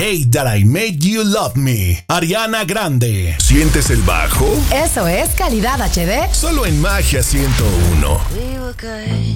Hate That I Made You Love Me, Ariana Grande. ¿Sientes el bajo? Eso es calidad HD. Solo en Magia 101. We were good.